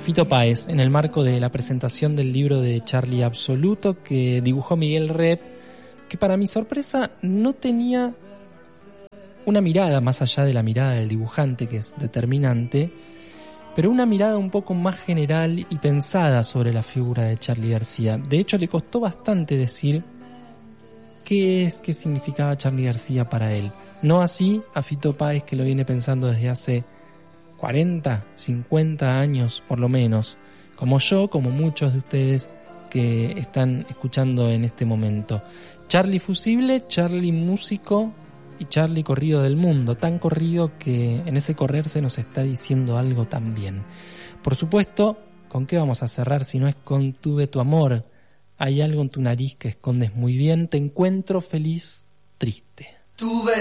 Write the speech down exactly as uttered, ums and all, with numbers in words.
Fito Páez, en el marco de la presentación del libro de Charlie Absoluto que dibujó Miguel Rep, que para mi sorpresa no tenía una mirada más allá de la mirada del dibujante, que es determinante, pero una mirada un poco más general y pensada sobre la figura de Charly García. De hecho, le costó bastante decir qué es, qué significaba Charly García para él. No así a Fito Páez, que lo viene pensando desde hace cuarenta, cincuenta años por lo menos, como yo, como muchos de ustedes que están escuchando en este momento. Charly fusible, Charly músico y Charly corrido del mundo, tan corrido que en ese correr se nos está diciendo algo también. Por supuesto, ¿con qué vamos a cerrar si no es con Tuve tu amor? Hay algo en tu nariz que escondes muy bien, te encuentro feliz, triste. Tuve